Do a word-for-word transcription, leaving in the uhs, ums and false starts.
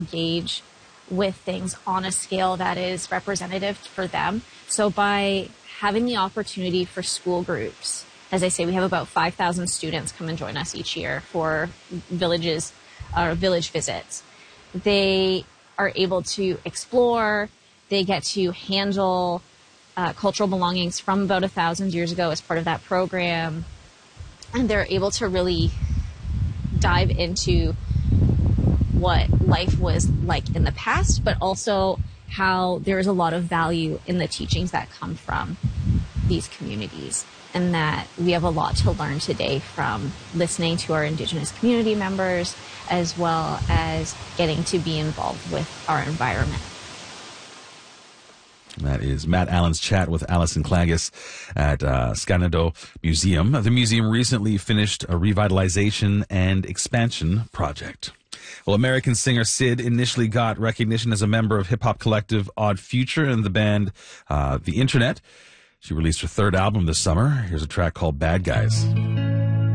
engage with things on a scale that is representative for them. So by having the opportunity for school groups, as I say, we have about five thousand students come and join us each year for villages or village visits. They are able to explore, they get to handle uh, cultural belongings from about a thousand years ago as part of that program, and they're able to really dive into what life was like in the past, but also how there is a lot of value in the teachings that come from these communities, and that we have a lot to learn today from listening to our Indigenous community members, as well as getting to be involved with our environment. That is Matt Allen's chat with Alison Klages at uh, Scanado Museum. The museum recently finished a revitalization and expansion project. Well, American singer Syd initially got recognition as a member of hip-hop collective Odd Future and the band uh, The Internet. She released her third album this summer. Here's a track called Bad Guys.